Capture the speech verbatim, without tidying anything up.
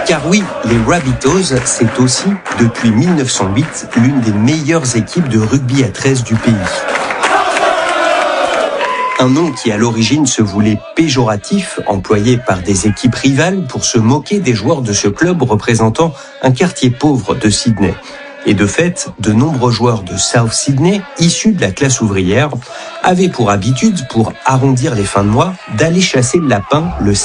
Car oui, les Rabbitohs, c'est aussi, depuis mille neuf cent huit, l'une des meilleures équipes de rugby à treize du pays. Un nom qui à l'origine se voulait péjoratif, employé par des équipes rivales pour se moquer des joueurs de ce club représentant un quartier pauvre de Sydney. Et de fait, de nombreux joueurs de South Sydney, issus de la classe ouvrière, avaient pour habitude, pour arrondir les fins de mois, d'aller chasser le lapin le